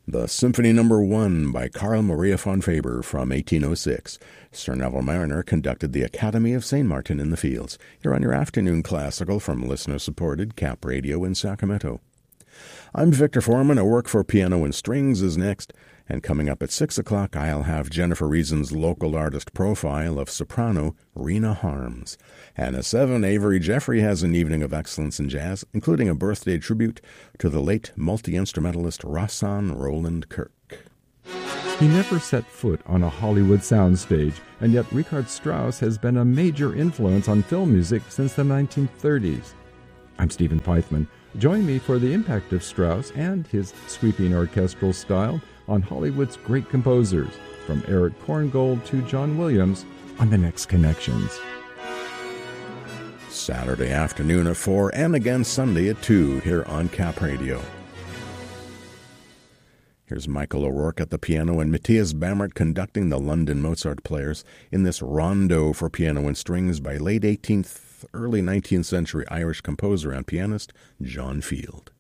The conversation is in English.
The Symphony No. 1 by Carl Maria von Faber from 1806. Sir Neville Mariner conducted the Academy of St. Martin in the Fields. Here on your afternoon classical from listener-supported Cap Radio in Sacramento. I'm Victor Foreman. A Work for Piano and Strings is next. And coming up at 6 o'clock, I'll have Jennifer Reason's local artist profile of soprano Rena Harms. And at 7, Avery Jeffrey has an evening of excellence in jazz, including a birthday tribute to the late multi-instrumentalist Rahsaan Roland Kirk. He never set foot on a Hollywood soundstage, and yet Richard Strauss has been a major influence on film music since the 1930s. I'm Stephen Pythman. Join me for the impact of Strauss and his sweeping orchestral style on Hollywood's great composers, from Eric Korngold to John Williams, on the next Connections. Saturday afternoon at 4 and again Sunday at 2 here on Cap Radio. Here's Michael O'Rourke at the piano and Matthias Bammert conducting the London Mozart Players in this rondo for piano and strings by late 18th, early 19th century Irish composer and pianist John Field.